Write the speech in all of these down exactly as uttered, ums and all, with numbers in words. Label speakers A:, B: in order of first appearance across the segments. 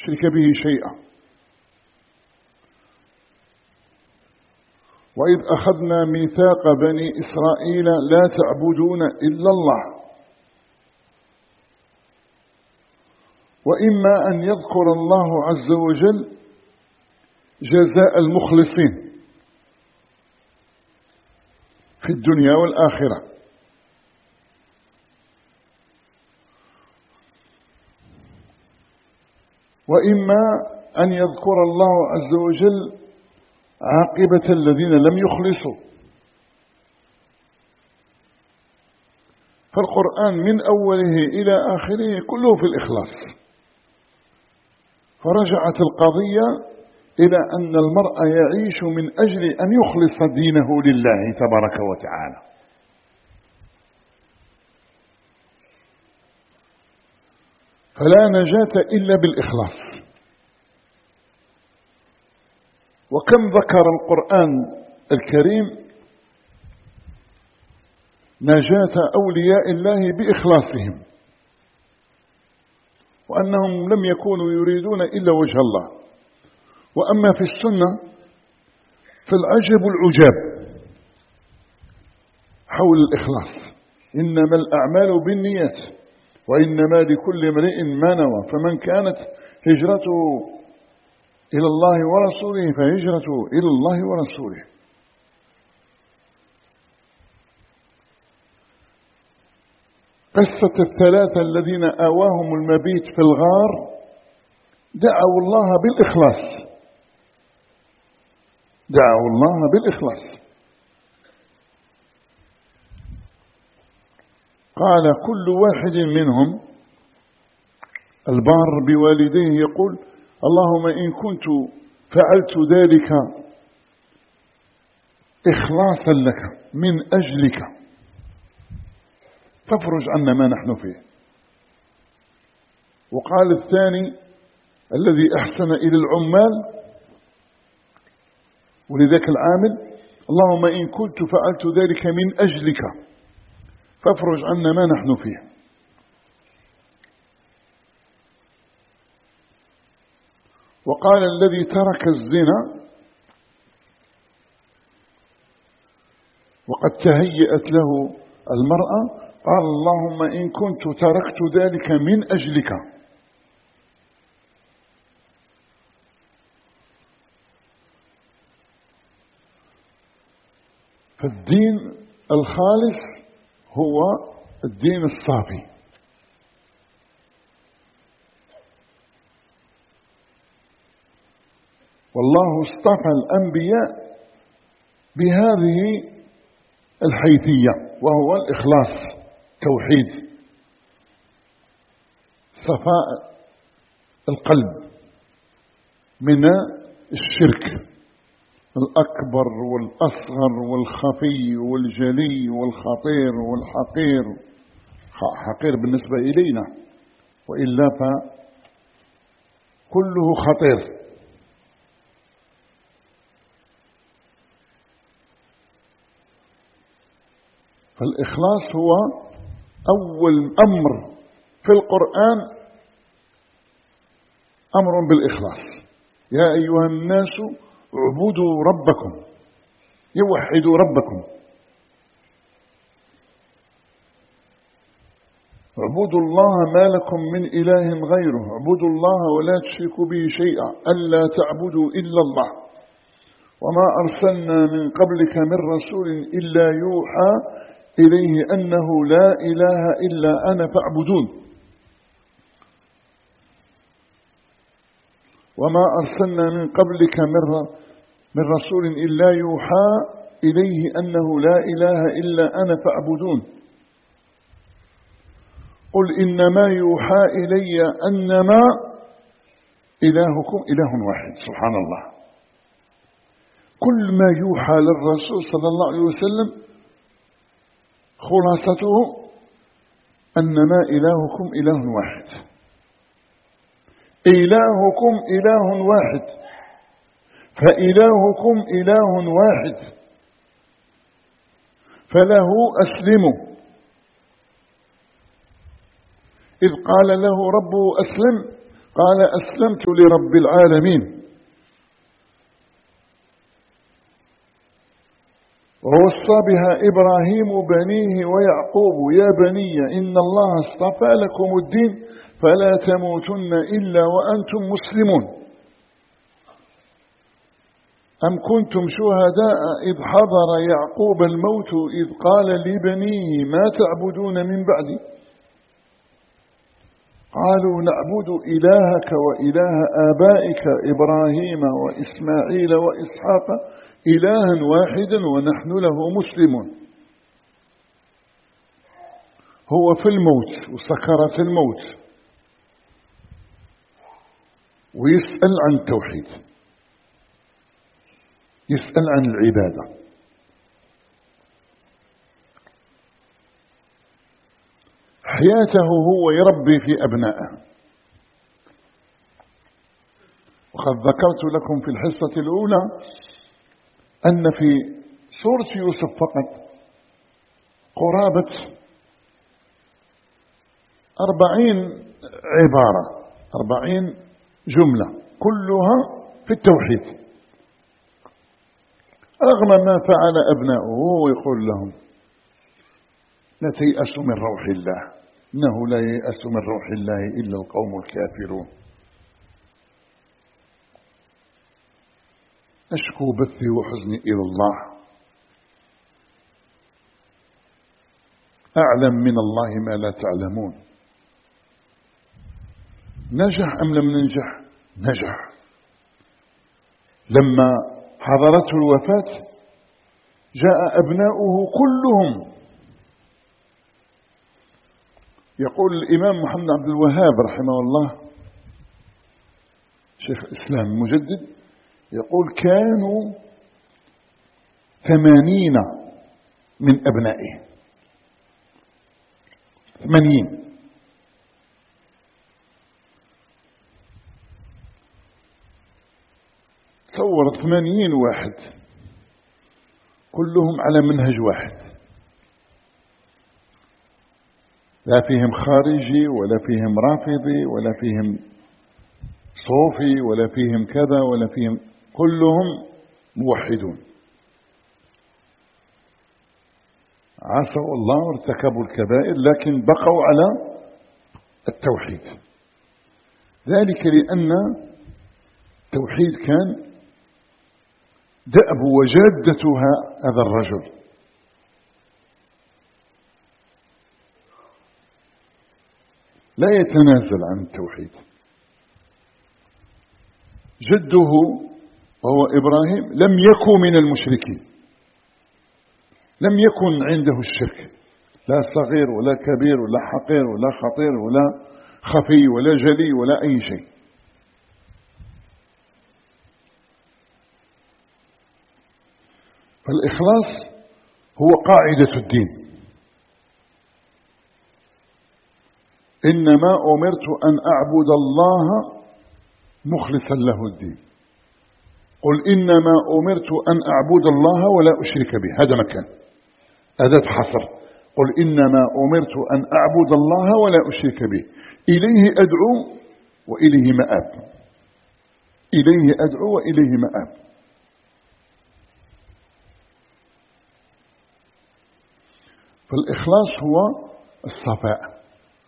A: يشرك به شيئا. وإذ أخذنا ميثاق بني إسرائيل لا تعبدون إلا الله. وإما أن يذكر الله عز وجل جزاء المخلصين في الدنيا والآخرة، وإما أن يذكر الله عز وجل عاقبة الذين لم يخلصوا. فالقرآن من أوله إلى آخره كله في الإخلاص. فرجعت القضية إلى أن المرء يعيش من أجل أن يخلص دينه لله تبارك وتعالى. فلا نجاة إلا بالإخلاص. وكم ذكر القرآن الكريم نجاة أولياء الله بإخلاصهم، وأنهم لم يكونوا يريدون إلا وجه الله. وأما في السنة فالعجب العجاب حول الإخلاص. إنما الأعمال بالنيات وإنما لكل امرئ ما نوى. فمن كانت هجرته إلى الله ورسوله فهجرته إلى الله ورسوله. قصة الثلاثة الذين آواهم المبيت في الغار دعوا الله بالإخلاص، دعوا الله بالإخلاص. قال كل واحد منهم البار بوالديه يقول اللهم إن كنت فعلت ذلك إخلاصا لك من أجلك فافرج عنا ما نحن فيه. وقال الثاني الذي أحسن إلى العمال ولذاك العامل اللهم إن كنت فعلت ذلك من أجلك فافرج عنا ما نحن فيه. وقال الذي ترك الزنا وقد تهيأت له المرأة قال اللهم إن كنت تركت ذلك من أجلك. فالدين الخالص هو الدين الصافي. والله اصطفى الأنبياء بهذه الحيثية وهو الإخلاص، توحيد، صفاء القلب من الشرك الأكبر والأصغر والخفي والجلي والخطير والحقير. حقير بالنسبة إلينا وإلا فكله خطير. فالإخلاص هو أول أمر في القرآن، أمر بالإخلاص. يا أيها الناس اعبدوا ربكم، يوحدوا ربكم، اعبدوا الله ما لكم من إله غيره، اعبدوا الله ولا تشركوا به شيئا، ألا تعبدوا إلا الله، وما أرسلنا من قبلك من رسول إلا يوحى إليه أنه لا إله إلا أنا فاعبدون، وما أرسلنا من قبلك من رسول إلا يوحى إليه أنه لا إله إلا أنا فاعبدون. قل إنما يوحى إلي أنما إلهكم إله واحد. سبحان الله. كل ما يوحى للرسول صلى الله عليه وسلم خلاصته أنما إلهكم إله واحد. إلهكم إله واحد، فإلهكم إله واحد، فله أسلموا. إذ قال له ربه أسلم قال أسلمت لرب العالمين. ووصى بها إبراهيم بنيه ويعقوب يا بني إن الله اصطفى لكم الدين فلا تموتن إلا وأنتم مسلمون. أم كنتم شهداء إذ حضر يعقوب الموت إذ قال لبنيه ما تعبدون من بعدي قالوا نعبد إلهك وإله آبائك إبراهيم وإسماعيل وإسحاق إلها واحدا ونحن له مسلمون. هو في الموت وسكرة الموت ويسأل عن التوحيد، يسأل عن العبادة. حياته هو يربي في أبنائه. وقد ذكرت لكم في الحصة الأولى أن في سورة يوسف فقط قرابة أربعين عبارة، أربعين جملة كلها في التوحيد، رغم ما فعل أبناؤه. هو يقول لهم لا تيأسوا من روح الله إنه لا ييأس من روح الله إلا القوم الكافرون. أشكو بثي وحزني إلى الله، أعلم من الله ما لا تعلمون. نجح أم لم ننجح؟ نجح. لما حضرته الوفاة جاء أبناؤه كلهم. يقول الإمام محمد عبد الوهاب رحمه الله شيخ الإسلام المجدد، يقول كانوا ثمانين من أبنائه، ثمانين. تصور ثمانين واحد كلهم على منهج واحد، لا فيهم خارجي ولا فيهم رافضي ولا فيهم صوفي ولا فيهم كذا ولا فيهم، كلهم موحدون. عصوا الله وارتكبوا الكبائر لكن بقوا على التوحيد. ذلك لأن التوحيد كان دأب وجادتها هذا الرجل. لا يتنازل عن التوحيد. جده وهو إبراهيم لم يكن من المشركين، لم يكن عنده الشرك، لا صغير ولا كبير ولا حقير ولا خطير ولا خفي ولا جلي ولا أي شيء. فالإخلاص هو قاعدة الدين. إنما أمرت أن أعبد الله مخلصا له الدين. قل إنما أمرت أن أعبد الله ولا أشرك به، هذا مكان، أداة حصر. قل إنما أمرت أن أعبد الله ولا أشرك به، إليه أدعو وإليه مآب، إليه أدعو وإليه مآب. فالإخلاص هو الصفاء.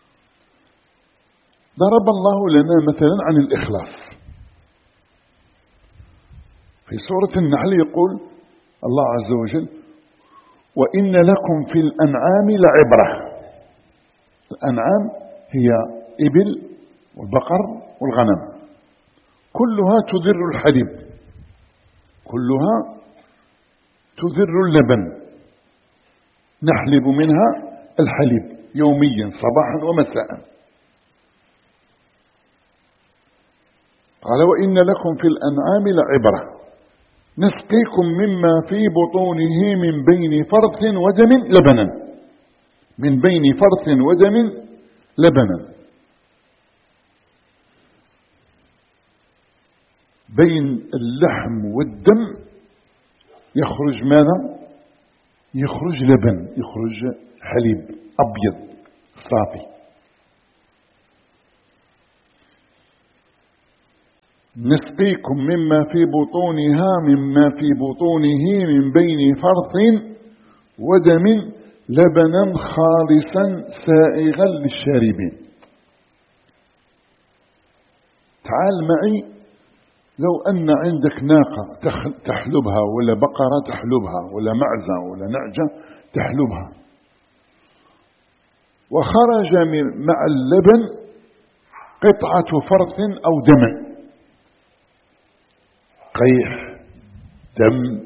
A: ضرب الله لنا مثلا عن الإخلاص في سورة النحل، يقول الله عز وجل وإن لكم في الأنعام لعبرة. الأنعام هي إبل والبقر والغنم، كلها تذر الحليب، كلها تذر اللبن، نحلب منها الحليب يوميا صباحا ومساء. قال وإن لكم في الأنعام لعبرة نسقيكم مما في بطونه من بين فرث ودم لبنا، من بين فرث ودم لبنا. بين اللحم والدم يخرج ماذا؟ يخرج لبن، يخرج حليب أبيض صافي. نسقيكم مما في بطونها مما في بطونه من بين فرث ودم لبنا خالصا سائغا للشاربين. تعال معي، لو أن عندك ناقة تحلبها ولا بقرة تحلبها ولا معزة ولا نعجة تحلبها، وخرج من مع اللبن قطعة فرث أو دم، قيح، دم،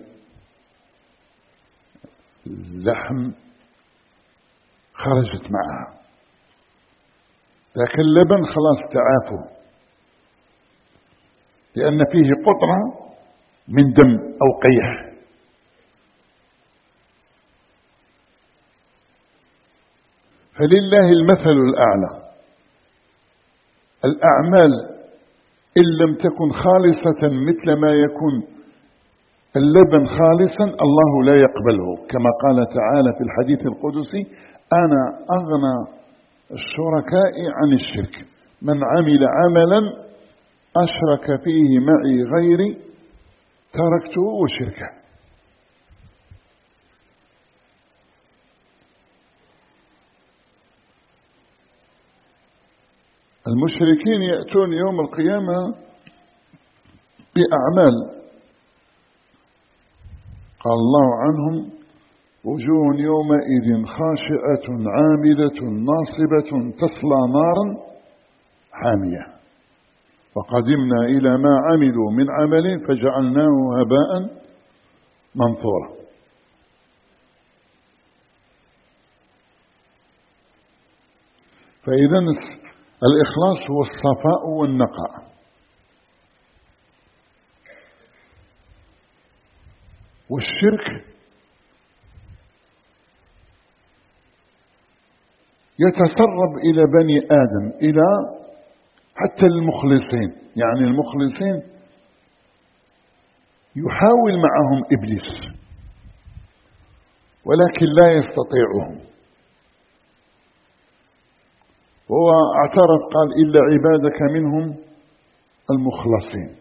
A: لحم خرجت معها، لكن اللبن خلاص تعافوا لأن فيه قطرة من دم أو قيح. فلله المثل الأعلى. الأعمال إن لم تكن خالصة مثل ما يكون اللبن خالصا الله لا يقبله، كما قال تعالى في الحديث القدسي: أنا أغنى الشركاء عن الشرك، من عمل عملا أشرك فيه معي غيري تركته وشركه. المشركين يأتون يوم القيامة بأعمال قال الله عنهم: وجوه يومئذ خاشعة عاملة ناصبة تصلى نارا حامية، وقدمنا إلى ما عملوا من عمل فجعلناه هباء منثورا. فإذا الإخلاص هو الصفاء والنقاء. والشرك يتسرب إلى بني آدم، إلى حتى المخلصين، يعني المخلصين يحاول معهم إبليس ولكن لا يستطيعهم، وهو اعترف قال: إلا عبادك منهم المخلصين،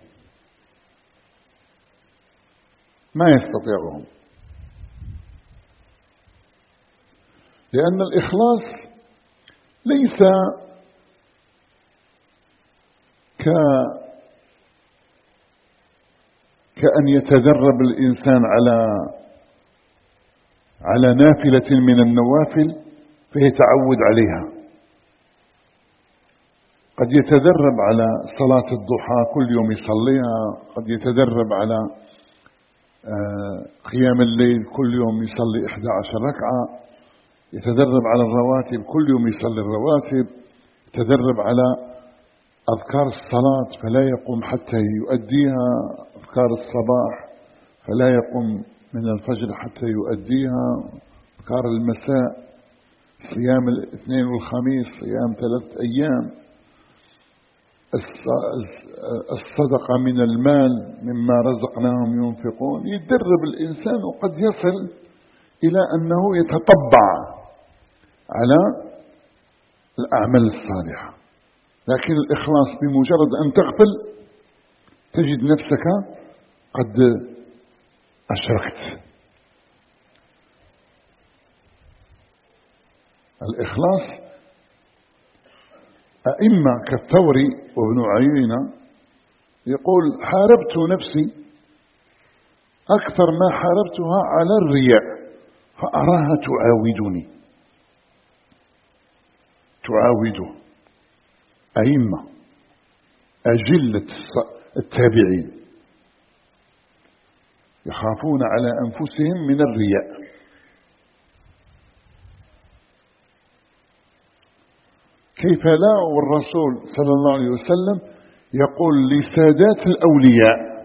A: ما يستطيعهم، لأن الإخلاص ليس ك كأن يتدرب الإنسان على على نافلة من النوافل فيتعود عليها. قد يتدرب على صلاة الضحى كل يوم يصليها، قد يتدرب على قيام الليل كل يوم يصلي إحدى عشر ركعة، يتدرب على الرواتب كل يوم يصلي الرواتب، يتدرب على أذكار الصلاة فلا يقوم حتى يؤديها، أذكار الصباح فلا يقوم من الفجر حتى يؤديها، أذكار المساء، صيام الاثنين والخميس، صيام ثلاث أيام، الصدقة من المال مما رزقناهم ينفقون. يتدرب الإنسان وقد يصل إلى أنه يتطبع على الأعمال الصالحة، لكن الإخلاص بمجرد أن تغفل تجد نفسك قد أشركت. الإخلاص أئمة كالثوري وابن عيينة يقول: حاربت نفسي أكثر ما حاربتها على الرياء فأراها تعاودني. تعاوده أئمة أجلة التابعين يخافون على أنفسهم من الرياء. كيف لا، والرسول صلى الله عليه وسلم يقول لسادات الأولياء،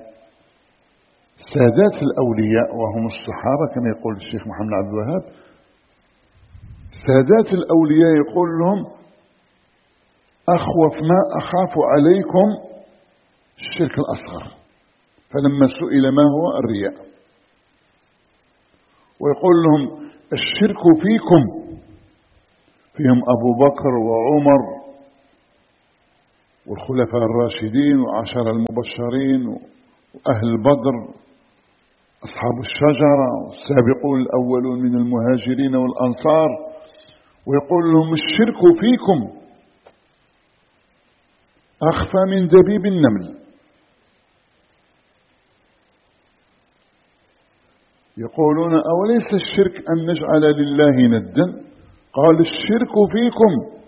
A: سادات الأولياء وهم الصحابة كما يقول الشيخ محمد عبد الوهاب، سادات الأولياء يقول لهم: أخوف ما أخاف عليكم الشرك الأصغر، فلما سئل ما هو الرياء، ويقول لهم: الشرك فيكم، فيهم أبو بكر وعمر والخلفاء الراشدين وعشر المبشرين وأهل بدر أصحاب الشجرة والسابقون الأولون من المهاجرين والأنصار، ويقول لهم الشرك فيكم أخفى من دبيب النمل. يقولون أوليس الشرك أن نجعل لله ندا؟ قال الشرك فيكم.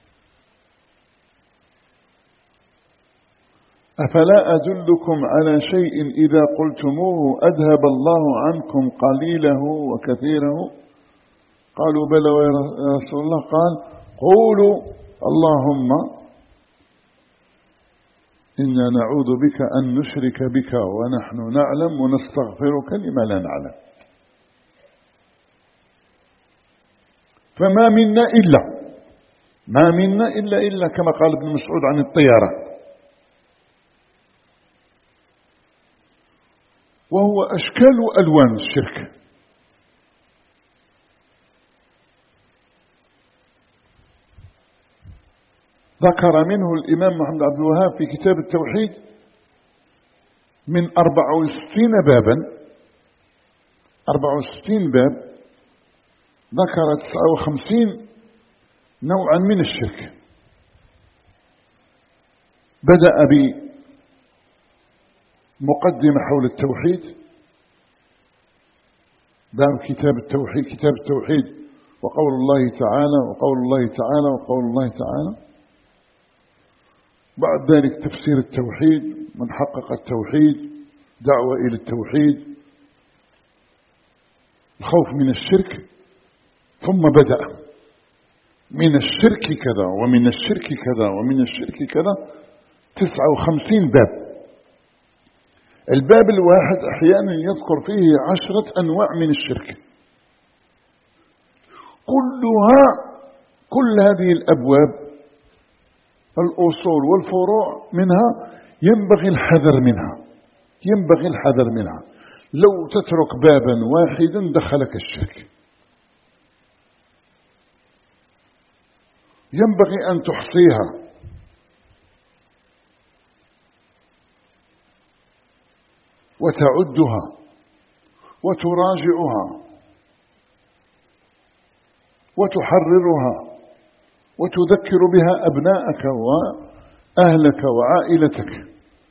A: أفلا أدلكم على شيء إذا قلتموه أذهب الله عنكم قليله وكثيره؟ قالوا بلى يا رسول الله. قال قولوا اللهم إنا نعوذ بك أن نشرك بك ونحن نعلم ونستغفرك لما لا نعلم. فما منا إلا ما منا إلا إلا كما قال ابن مسعود عن الطيارة، وهو أشكال وألوان الشرك. ذكر منه الإمام محمد عبد الوهاب في كتاب التوحيد من أربع وستين بابا أربع وستين باب، ذكر تسعة وخمسين نوعا من الشرك. بدأ بمقدمة حول التوحيد، باب كتاب التوحيد كتاب التوحيد وقول الله تعالى وقول الله تعالى وقول الله تعالى. بعد ذلك تفسير التوحيد، من حقق التوحيد، دعوة إلى التوحيد، الخوف من الشرك. ثم بدأ من الشرك كذا ومن الشرك كذا ومن الشرك كذا، تسعة وخمسين باب. الباب الواحد أحيانا يذكر فيه عشرة أنواع من الشرك، كلها كل هذه الأبواب الأصول والفروع منها ينبغي الحذر منها ينبغي الحذر منها. لو تترك بابا واحدا دخلك الشرك. ينبغي أن تحصيها وتعدها وتراجعها وتحررها وتذكر بها أبناءك وأهلك وعائلتك.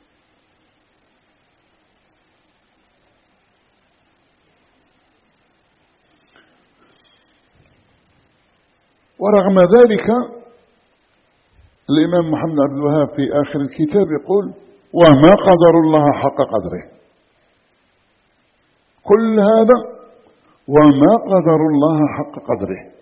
A: ورغم ذلك الإمام محمد عبد الوهاب في آخر الكتاب يقول وما قدر الله حق قدره. كل هذا وما قدر الله حق قدره،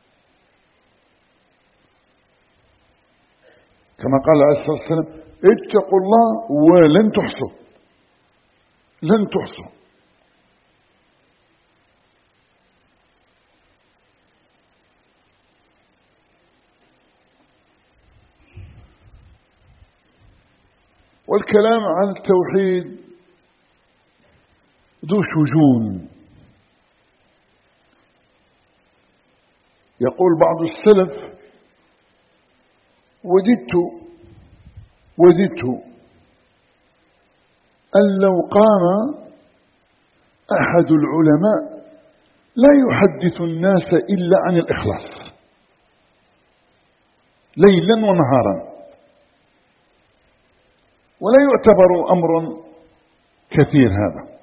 A: كما قال عليه الصلاة والسلام اتقوا الله ولن تحصوا لن تحصوا. والكلام عن التوحيد ذو شجون. يقول بعض السلف وددت وددت أن لو قام أحد العلماء لا يحدث الناس إلا عن الإخلاص ليلا ونهارا، ولا يعتبر أمر كثير هذا.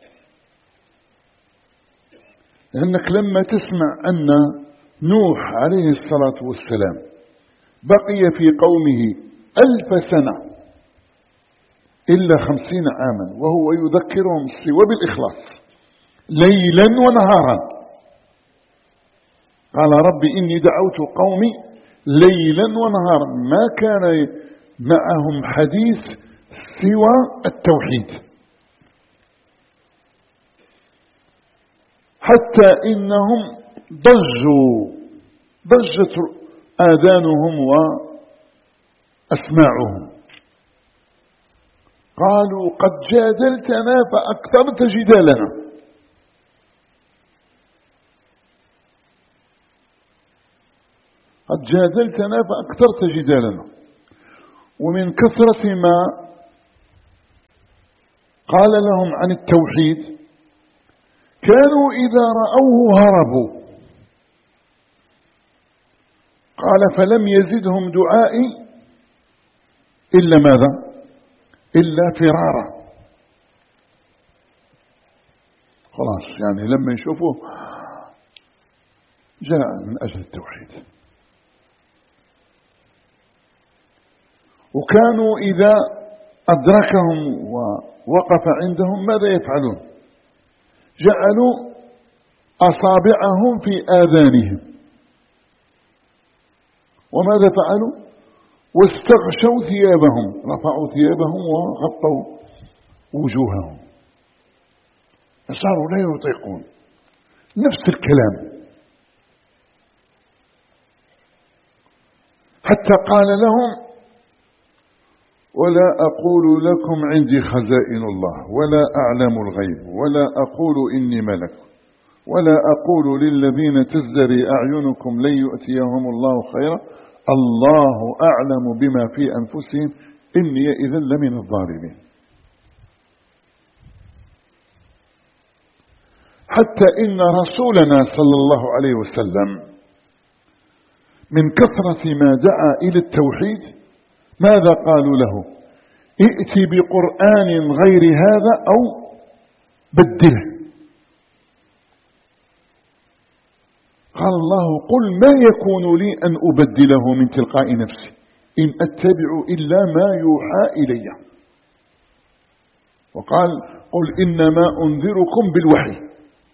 A: لأنك لما تسمع أن نوح عليه الصلاة والسلام بقي في قومه ألف سنة إلا خمسين عاما وهو يذكرهم سوى بالإخلاص ليلا ونهارا. قال رب إني دعوت قومي ليلا ونهارا، ما كان معهم حديث سوى التوحيد، حتى إنهم ضجوا ضجت آذانهم وأسماعهم. قالوا قد جادلتنا فأكثرت جدالنا. قد جادلتنا فأكثرت جدالنا. ومن كثرة ما قال لهم عن التوحيد كانوا إذا رأوه هربوا. قال فلم يزدهم دعائي إلا ماذا؟ إلا فرارا. خلاص يعني لما يشوفوه جاء من أجل التوحيد. وكانوا إذا أدركهم ووقف عندهم ماذا يفعلون؟ جعلوا أصابعهم في آذانهم. وماذا فعلوا؟ واستغشوا ثيابهم، رفعوا ثيابهم وغطوا وجوههم، صاروا لا يطيقون. نفس الكلام، حتى قال لهم ولا أقول لكم عندي خزائن الله ولا أعلم الغيب ولا أقول إني ملك ولا أقول للذين تزدري أعينكم لن يؤتيهم الله خيرا الله أعلم بما في أنفسهم إني إذن لمن الظالمين. حتى إن رسولنا صلى الله عليه وسلم من كثرة ما دعا إلى التوحيد ماذا قالوا له؟ ائتي بقرآن غير هذا أو بدله. قال الله قل ما يكون لي أن أبدله من تلقاء نفسي إن أتبع إلا ما يوحى إلي. وقال قل إنما أنذركم بالوحي.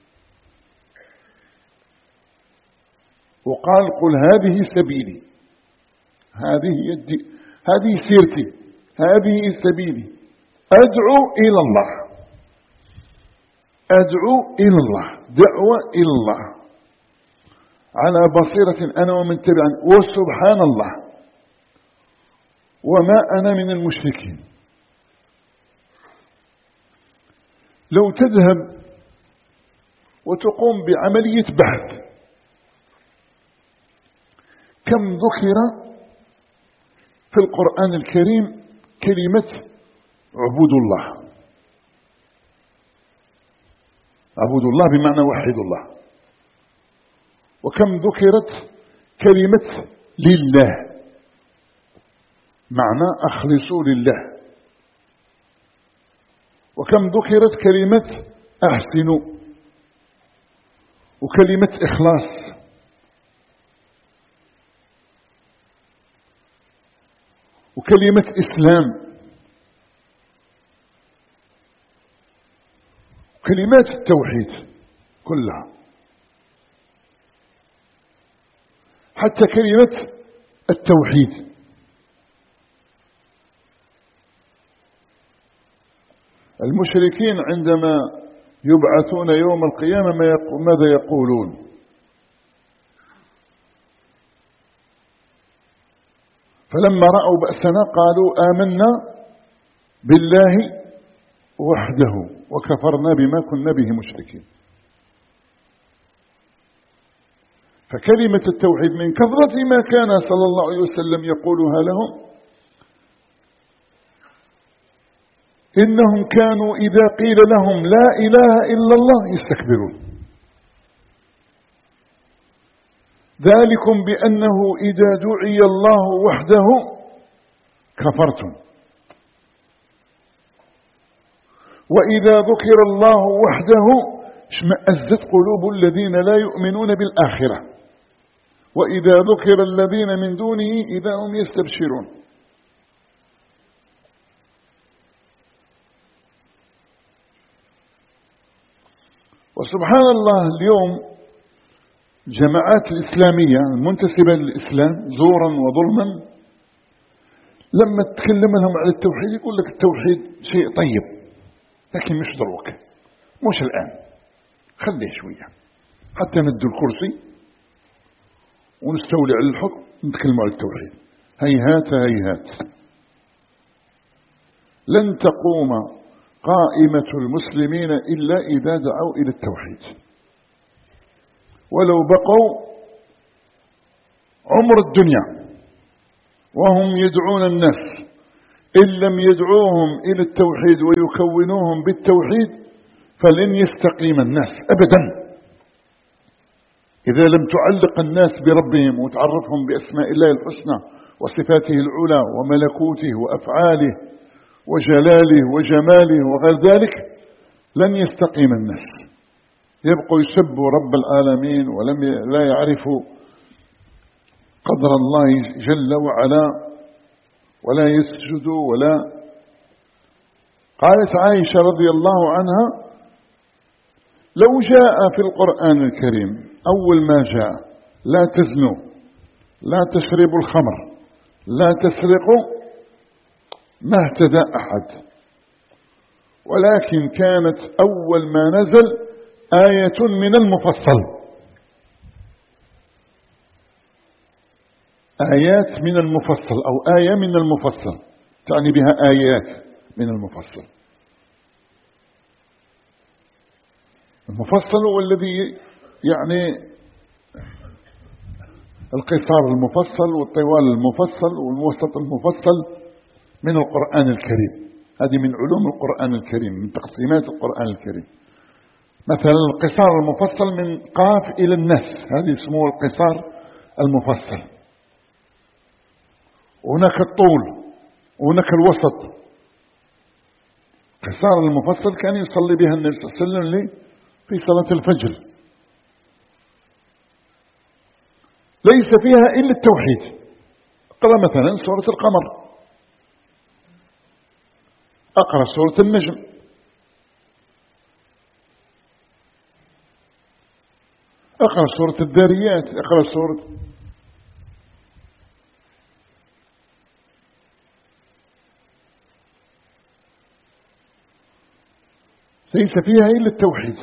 A: وقال قل هذه سبيلي، هذه يدي، هذه سيرتي، هذه سبيلي أدعو إلى الله، أدعو إلى الله، دعوة إلى الله على بصيرة أنا ومن تبعني وسبحان الله وما أنا من المشركين. لو تذهب وتقوم بعملية بحث كم ذكر في القرآن الكريم كلمة عبودوا الله، عبودوا الله بمعنى وحدوا الله، وكم ذكرت كلمة لله معنى أخلصوا لله، وكم ذكرت كلمة أحسنوا وكلمة إخلاص وكلمة إسلام، كلمات التوحيد كلها، حتى كلمة التوحيد. المشركين عندما يبعثون يوم القيامة ماذا يقولون؟ فلما رأوا بأسنا قالوا آمنا بالله وحده وكفرنا بما كنا به مشركين. فكلمة التوحيد من كثرة ما كان صلى الله عليه وسلم يقولها لهم إنهم كانوا إذا قيل لهم لا إله إلا الله يستكبرون. ذلكم بأنه إذا دعي الله وحده كفرتم وإذا ذكر الله وحده اشمأزت قلوب الذين لا يؤمنون بالآخرة وإذا ذكر الذين من دونه إذا هم يستبشرون. وسبحان الله اليوم الجماعات الإسلامية المنتسبة للإسلام زورا وظلما لما تتكلم لهم على التوحيد يقول لك التوحيد شيء طيب لكن مش ضروك، مش الآن، خليه شوية حتى ندوا الكرسي ونستولي على الحكم نتكلم على التوحيد. هيهات هيهات، لن تقوم قائمة المسلمين إلا إذا دعوا إلى التوحيد، ولو بقوا عمر الدنيا وهم يدعون الناس إن لم يدعوهم إلى التوحيد ويكونوهم بالتوحيد فلن يستقيم الناس أبدا. إذا لم تعلق الناس بربهم وتعرفهم بأسماء الله الحسنى وصفاته العلى وملكوته وأفعاله وجلاله وجماله وغير ذلك لن يستقيم الناس، يبقوا يسبوا رب العالمين ولم لا يعرفوا قدر الله جل وعلا ولا يسجدوا ولا. قالت عائشة رضي الله عنها: لو جاء في القرآن الكريم أول ما جاء لا تزنوا، لا تشربوا الخمر، لا تسرقوا، ما اهتدى أحد، ولكن كانت أول ما نزل آية من المفصل، آيات من المفصل أو آية من المفصل، تعني بها آيات من المفصل. المفصل هو الذي يعني القصار المفصل والطوال المفصل والوسط المفصل من القرآن الكريم. هذه من علوم القرآن الكريم، من تقسيمات القرآن الكريم. مثلا القصار المفصل من قاف إلى الناس، هذه اسمه القصار المفصل. وهناك الطول وهناك الوسط. قصار المفصل كان يصلي بها النبي صلى الله عليه وسلم في صلاة الفجر، ليس فيها إلا التوحيد. اقرأ مثلا سورة القمر، اقرأ سورة النجم، اقرأ سورة الذاريات، اقرأ سورة ليس فيها إلا التوحيد.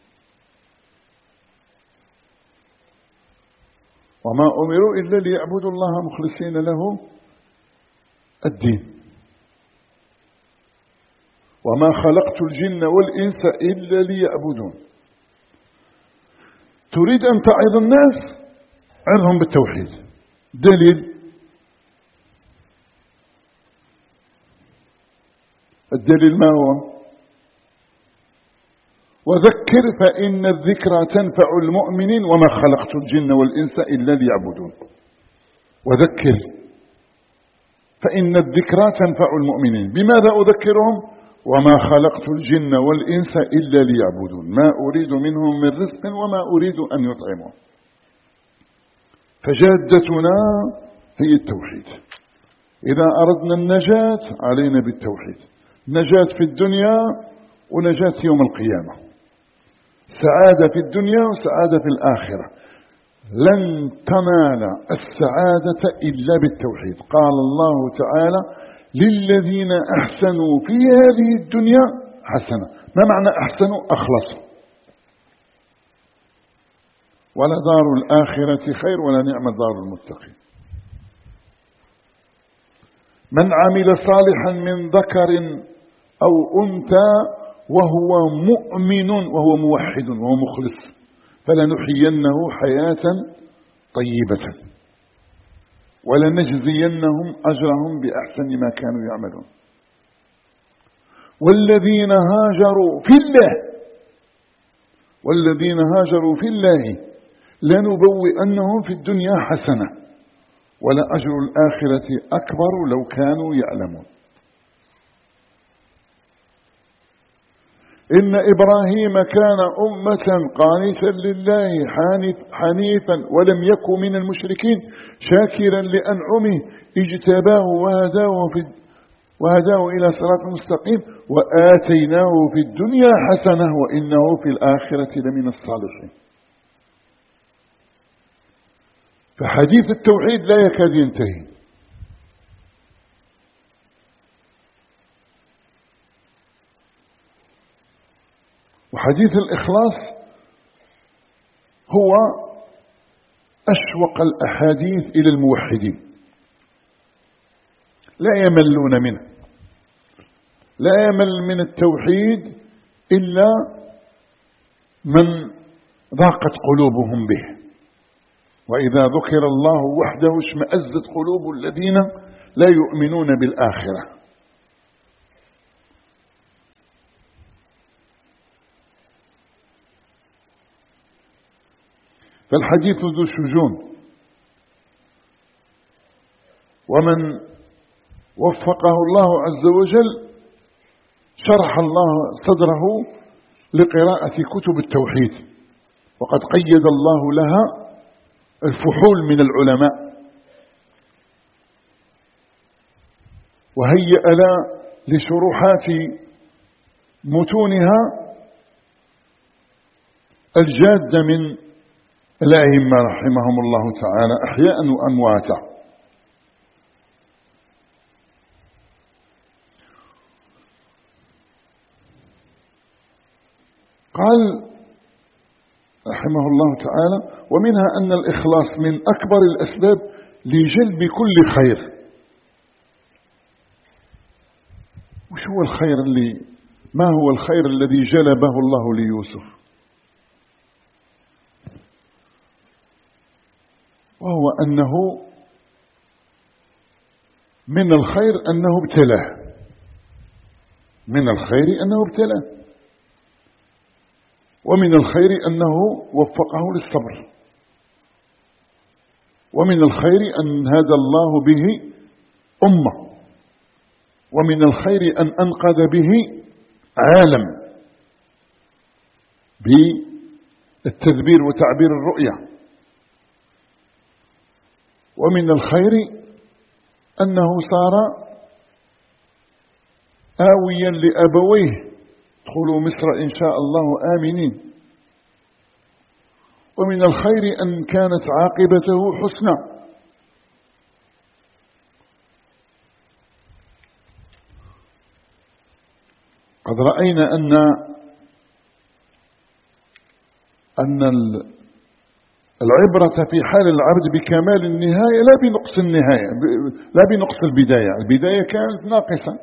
A: وما أمروا إلا ليعبدوا الله مخلصين له الدين وما خلقت الجن والإنس إلا ليعبدون. تريد أن تعظ الناس، عظهم بالتوحيد. دليل الدليل ما هو؟ وذكر فإن الذكرى تنفع المؤمنين وما خلقت الجن والإنس إلا ليعبدون. وذكر فإن الذكرى تنفع المؤمنين. بماذا أذكرهم؟ وما خلقت الجن والإنس إلا ليعبدون، ما أريد منهم من رزق وما أريد أن يطعمون. فجادتنا هي التوحيد. إذا أردنا النجاة علينا بالتوحيد، نجاة في الدنيا ونجاة يوم القيامة، سعادة في الدنيا وسعادة في الآخرة. لن تنال السعادة إلا بالتوحيد. قال الله تعالى: للذين أحسنوا في هذه الدنيا حسنة. ما معنى أحسنوا؟ أخلصوا. ولا دار الآخرة خير ولا نعم دار المتقين. من عمل صالحا من ذكر أو أنثى وهو مؤمن وهو موحد وهو مخلص فلنحيينه حياة طيبة ولنجزينهم أجرهم بأحسن ما كانوا يعملون. والذين هاجروا في الله والذين هاجروا في الله لنبوئنهم في الدنيا حسنة ولأجر الآخرة أكبر لو كانوا يعلمون. إن إبراهيم كان أمة قانتا لله حانف حنيفا ولم يكن من المشركين شاكرا لأنعمه اجتباه وهداه, في وهداه إلى صراط مستقيم وآتيناه في الدنيا حسنة وإنه في الآخرة لمن الصالحين. فحديث التوحيد لا يكاد ينتهي. وحديث الإخلاص هو أشوق الأحاديث إلى الموحدين، لا يملون منه، لا يمل من التوحيد إلا من ضاقت قلوبهم به. وإذا ذكر الله وحده اشمأزت قلوب الذين لا يؤمنون بالآخرة. فالحديث ذو شجون، ومن وفقه الله عز وجل شرح الله صدره لقراءة كتب التوحيد، وقد قيد الله لها الفحول من العلماء، وهيأ لا لشروحات متونها الجادة من الأئمة رحمهم الله تعالى أحياء وأمواتا. قال رحمه الله تعالى: ومنها أن الإخلاص من أكبر الأسباب لجلب كل خير. وش هو الخير اللي ما هو الخير الذي جلبه الله ليوسف؟ وهو أنه من الخير أنه ابتلاه، من الخير أنه ابتلاه، ومن الخير أنه وفقه للصبر، ومن الخير أن هدى الله به أمة، ومن الخير أن أنقذ به عالم بالتدبير وتعبير الرؤية، ومن الخير أنه صار آويا لأبويه ادخلوا مصر إن شاء الله آمنين، ومن الخير أن كانت عاقبته حسنى. قد رأينا أن أن العبرة في حال العبد بكمال النهاية لا بنقص النهاية، لا بنقص البداية. البداية كانت ناقصة،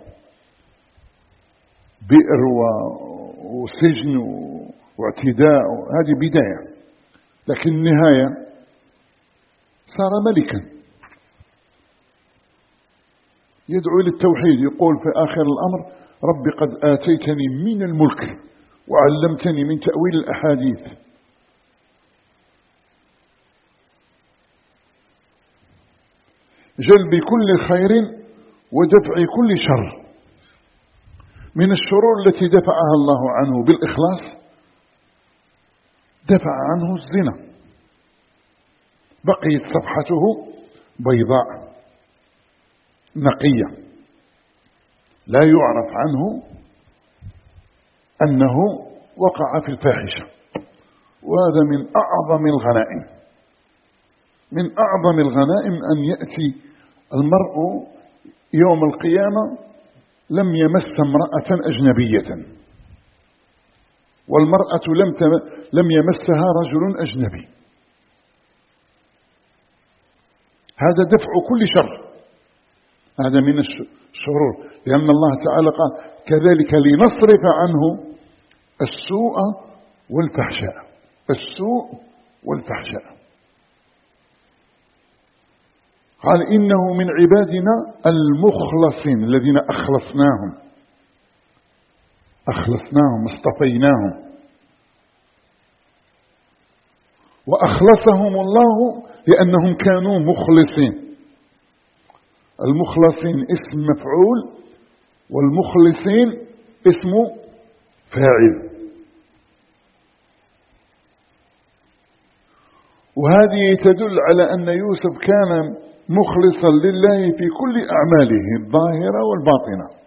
A: بئر وسجن واعتداء، هذه بداية، لكن النهاية صار ملكا يدعو للتوحيد، يقول في آخر الأمر: رب قد آتيتني من الملك وعلمتني من تأويل الأحاديث. جلب كل خير ودفع كل شر. من الشرور التي دفعها الله عنه بالإخلاص دفع عنه الزنا، بقيت صفحته بيضاء نقية لا يعرف عنه أنه وقع في الفاحشة. وهذا من أعظم الغنائم، من أعظم الغنائم أن يأتي المرء يوم القيامة لم يمس امرأة أجنبية، والمرأة لم لم يمسها رجل أجنبي. هذا دفع كل شر، هذا من الشرور، لأن الله تعالى قال: كذلك لنصرف عنه السوء والفحشاء، السوء والفحشاء. قال: إنه من عبادنا المخلصين الذين أخلصناهم أخلصناهم اصطفيناهم. وأخلصهم الله لأنهم كانوا مخلصين. المخلصين اسم مفعول، والمخلصين اسم فاعل. وهذه تدل على أن يوسف كان مخلصا لله في كل أعماله الظاهرة والباطنة.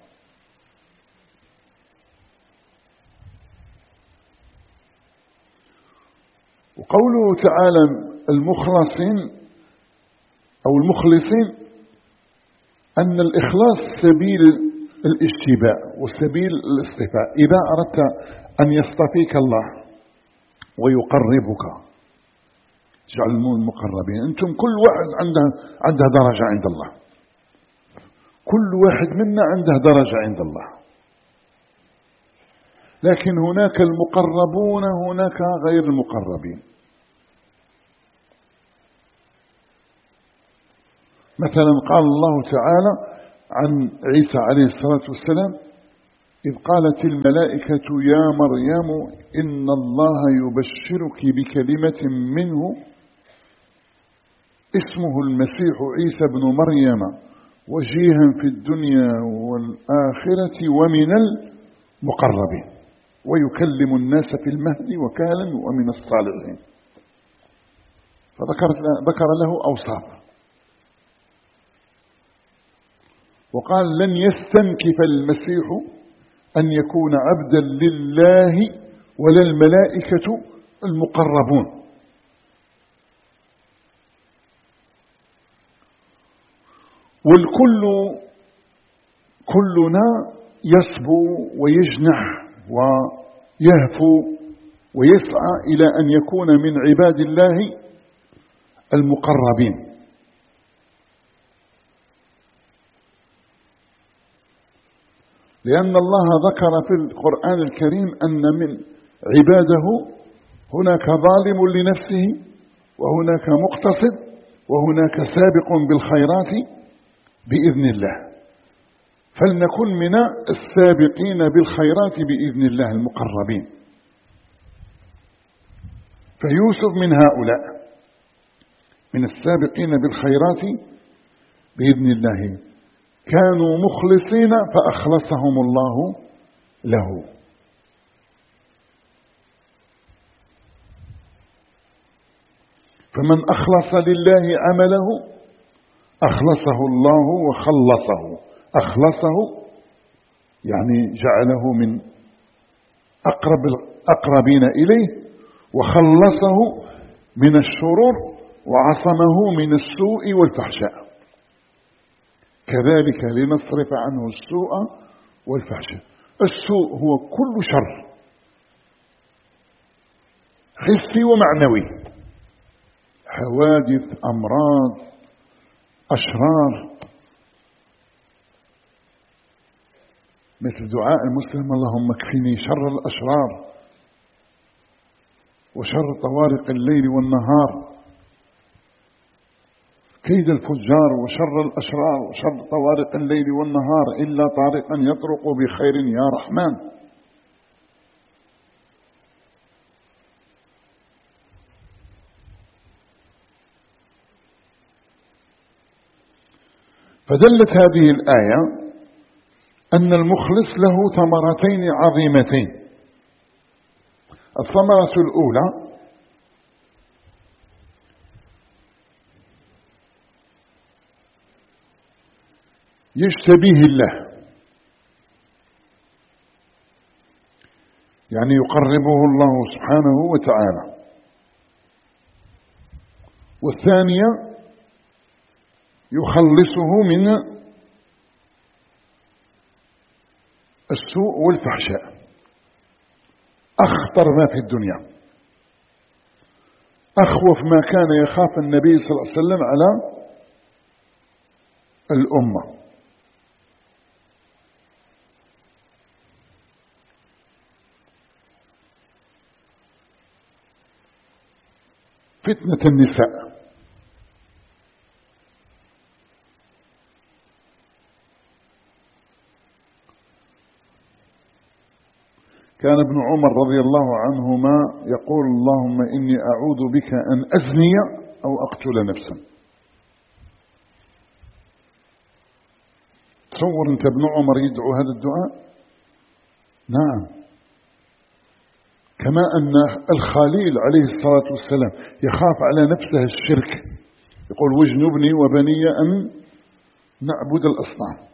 A: وقوله تعالى المخلصين أو المخلصين، أن الإخلاص سبيل الاجتباء وسبيل الاصطفاء. إذا أردت أن يصطفيك الله ويقربك جعل المقربين. أنتم كل واحد عنده عنده درجة عند الله، كل واحد منا عنده درجة عند الله، لكن هناك المقربون هناك غير المقربين. مثلا قال الله تعالى عن عيسى عليه الصلاة والسلام: إذ قالت الملائكة يا مريم إن الله يبشرك بكلمة منه اسمه المسيح عيسى بن مريم وجيها في الدنيا والآخرة ومن المقربين ويكلم الناس في المهد وكهلا ومن الصالحين. فذكر ذكر له أوصاف وقال لن يستنكف المسيح أن يكون عبدا لله ولا الملائكة المقربون. والكل كلنا يصبو ويجنح ويهفو ويسعى إلى أن يكون من عباد الله المقربين. لأن الله ذكر في القرآن الكريم أن من عباده هناك ظالم لنفسه وهناك مقتصد وهناك سابق بالخيرات بإذن الله. فلنكن من السابقين بالخيرات بإذن الله المقربين. فيوسف من هؤلاء من السابقين بالخيرات بإذن الله، كانوا مخلصين فأخلصهم الله له. فمن أخلص لله عمله أخلصه الله وخلصه. أخلصه يعني جعله من أقرب الأقربين إليه، وخلصه من الشرور وعصمه من السوء والفحشاء. كذلك لنصرف عنه السوء والفحشاء. السوء هو كل شر حسي ومعنوي، حوادث، أمراض، أشرار، مثل دعاء المسلم اللهم اكفني شر الأشرار وشر طوارق الليل والنهار، كيد الفجار وشر الأشرار وشر طوارق الليل والنهار إلا طارقا يطرق بخير يا رحمن. فدلت هذه الآية أن المخلص له ثمرتين عظيمتين. الثمرة الأولى يجتبيه الله، يعني يقربه الله سبحانه وتعالى. والثانية يخلصه من السوء والفحشاء، أخطر ما في الدنيا، أخوف ما كان يخاف النبي صلى الله عليه وسلم على الأمة. فتنة النساء. كان ابن عمر رضي الله عنهما يقول اللهم إني أعوذ بك أن أزني أو أقتل نفسا. تصور أنت ابن عمر يدعو هذا الدعاء؟ نعم. كما أن الخليل عليه الصلاة والسلام يخاف على نفسه الشرك، يقول واجنبني وبني أن نعبد الأصنام.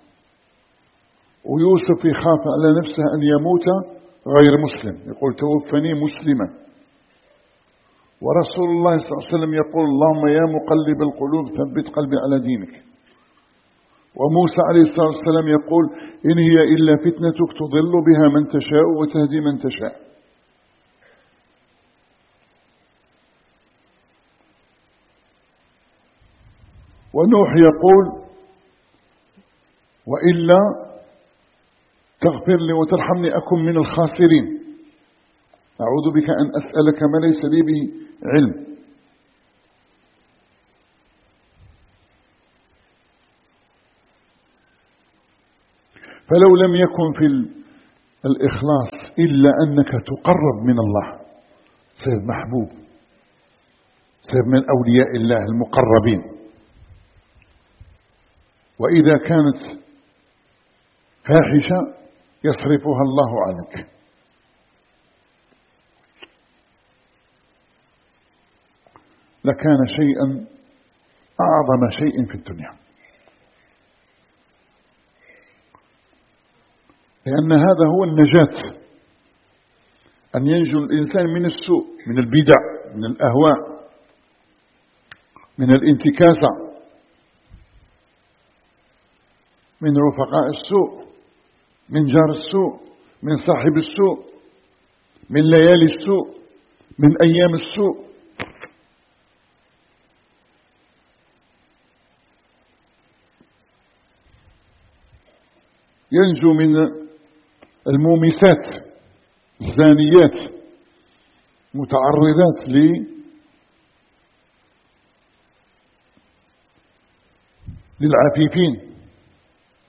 A: ويوسف يخاف على نفسه أن يموت غير مسلم، يقول توفني مسلما. ورسول الله صلى الله عليه وسلم يقول اللهم يا مقلب القلوب ثبت قلبي على دينك. وموسى عليه الصلاة والسلام يقول إن هي إلا فتنتك تضل بها من تشاء وتهدي من تشاء. ونوح يقول وإلا تغفر لي وترحمني أكن من الخاسرين، أعوذ بك أن أسألك ما ليس لي به علم. فلو لم يكن في الإخلاص إلا أنك تقرب من الله، تصير محبوب، صير من أولياء الله المقربين. وإذا كانت فاحشة يصرفها الله عنك. لكان شيئا أعظم شيء في الدنيا، لأن هذا هو النجاة، أن ينجو الإنسان من السوء، من البدع، من الأهواء، من الانتكاسة، من رفقاء السوء، من جار السوء، من صاحب السوء، من ليالي السوء، من أيام السوء. ينجو من المومسات الزانيات متعرضات للعفيفين،